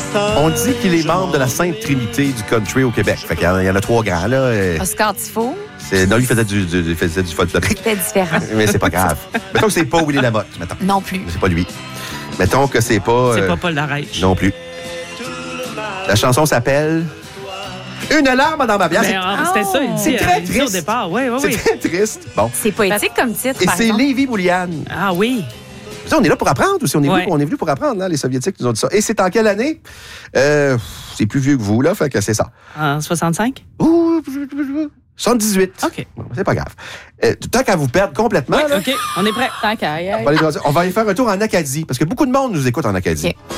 On dit qu'il est membre de la Sainte Trinité du country au Québec. Fait qu'il y en a 3 grands, là. Oscar Tifo. Non, lui, il faisait du folklorique. C'était différent. Mais c'est pas grave. Mettons que c'est pas Willy Lamotte, mettons. Non plus. C'est pas lui. Mettons que c'est pas... C'est pas Paul Larèche. Non plus. La chanson s'appelle... Une larme dans ma bière. C'était ça, il dit, C'est très triste. au départ. Oui. C'est très triste. Bon. C'est poétique comme titre, Et par c'est exemple. Lévi Boulian. Ah oui. On est là pour apprendre ou si on est Ouais. venu pour apprendre, là, les Soviétiques nous ont dit ça. Et c'est en quelle année? C'est plus vieux que vous, là, fait que c'est ça. En 65? Ouh, 78. OK. Bon, c'est pas grave. Tant qu'à vous perdre complètement, Oui, là, OK, on est prêt. Tant qu'à y aller. on va aller faire un tour en Acadie, parce que beaucoup de monde nous écoute en Acadie. OK.